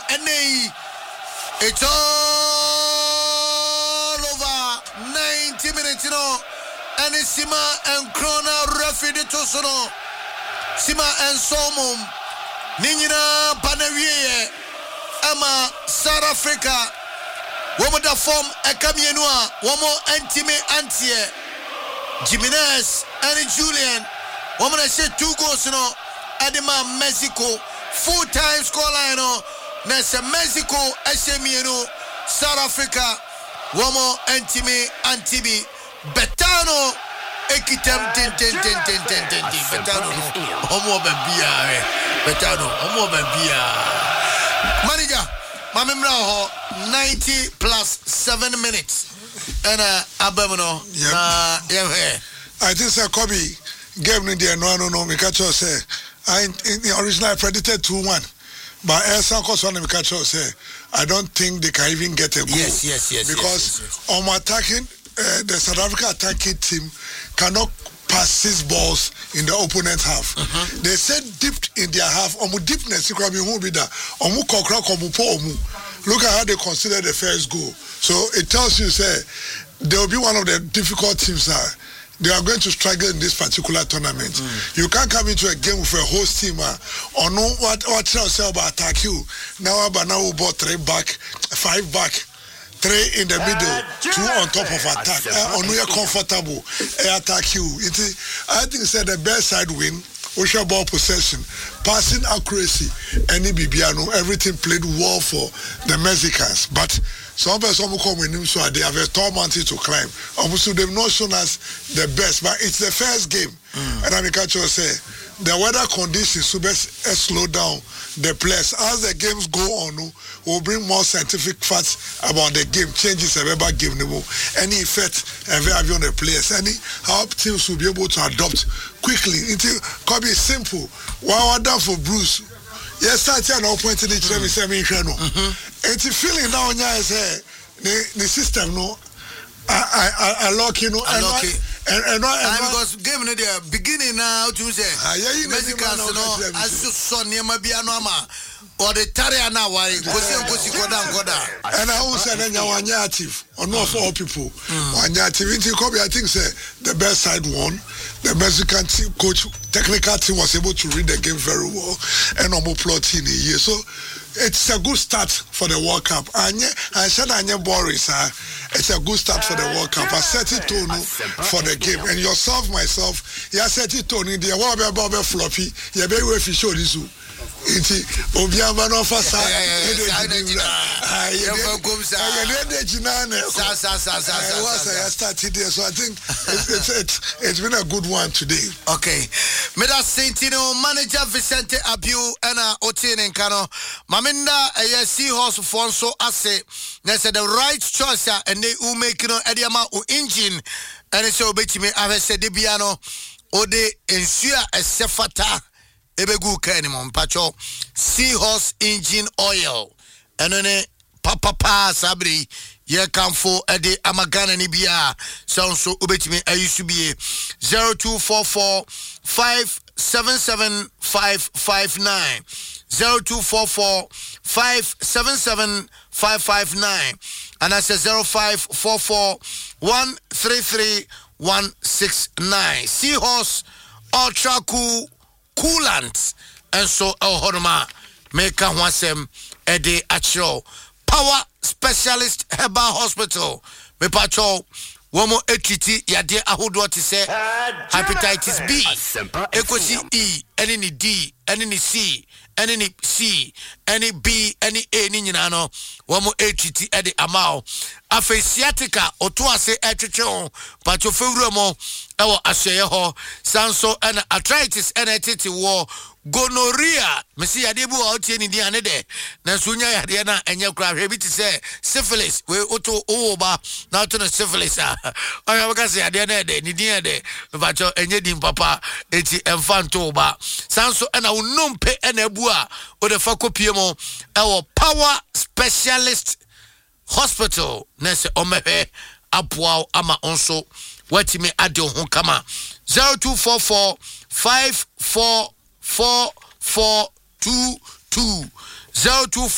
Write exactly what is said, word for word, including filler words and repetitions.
Ene. It's all over ninety minutes, you know. And it's Sima and Krona referee to Sono. Sima and Somum. Ninina Panawie. Ama South Africa. Woman da form Ekamienua. Womo Antime Antie. Jimenez and Julian. Woman I said two goals, you know. Adema Mexico. Full time scoreline, you know. Nessa Mexico, S M U, South Africa, Womo, Antime, Antibi, Betano, Ekitem, ten, ten, ten, ten, ten, ten, Betano, Homo Bambia, Betano, Homo Bambia. Manager, Mamimra, ninety plus seven minutes. And uh, Abemino, yeah, yeah. I think Sir Kobe gave me the no, no, no, Mikacho say, I in the original predicted two one. But Elsa Koswana Mikacho say, I don't think they can even get a goal. Yes, yes, yes. Because yes, yes, yes. on attacking, uh, the South Africa attacking team cannot pass six balls in the opponent's half. Uh-huh. They said dipped in their half. Omu deepness, Omu kokra komu po omu. Look at how they consider the first goal. So it tells you, say, they will be one of the difficult teams. Uh, They are going to struggle in this particular tournament. Mm. You can't come into a game with a host team uh, or know what what say about attack you. Now but now we bought three back, five back, three in the middle, two on top of attack. Uh, or no, you're comfortable. Uh, attack you. It is, I think it's the best side win. We shall ball possession, passing accuracy, any Bibiano, everything played well for the Mexicans. But some people come in, so they have a tall mountain to climb. Obviously, they've not shown us the best, but it's the first game. Mm. And I can say the weather conditions will best uh, slow down the players. As the games go on, we'll bring more scientific facts about the game, changes of every game, any effect ever have on the players, any how teams will be able to adopt quickly. It could be simple. One order for Bruce. Yes, I tell no point in the training semi channel. It's feeling down here say the the system no I I I lock you know and and and because game no the beginning now to say Mexicans no asu so niam bia no ama or the tare na why gosi gosi koda koda and I will say na wanya active on all four people wanya active into I think say the best side won. The Mexican team coach, technical team was able to read the game very well and almost plotting a year. So it's a good start for the World Cup. And I said I Boris, it's a good start for the World Cup. I set it to for the game. And yourself, myself, yeah, set it to the Bob floppy, yeah, very well if you show this. It's Obiama no fasa. I started there, so I think it's it's it's been a good one today. Okay, Meda Sentino manager Vicente Abiu and Otien Kano Maminda a seahorse for so ase. That's the right choice, and they will make no Ediama or engine, and it's so betty me. I said Debiano Ode ensure a sefata. Ebegu kanimon pacho seahorse engine oil enone papa pa sabri ye kamfo ede amagana ni bia so so obetimi ayusu bie zero two four four five seven seven five five nine zero two four four five seven seven five five nine and I say zero five four four one three three one six nine seahorse ultra cool coolant and so El Horma make a wasem ede achro power specialist herbal hospital me pacho womo etiti yade ahodo ti se hepatitis B ekosi E any D any C any C any B any A ni nyina no womo etiti ede amao afa sciatica oto ase etwetwe pacho fewuro mo ewo ahye ho sanso and arthritis and etiti wo gonorrhea mesi yade bu o tie ni dia ne de na sunya yade na enye kura hwe bi ti se syphilis we oto owo ba na to no syphilis ah oya baka se yade na de ni dia de pacho enye dim papa eti emfanto ba sanso and unompe na ebu a o de fa kopie mo ewo power specialist hospital nese omehe apoa ama onso watimi ade ho kama zero two four four five four four four two two zero two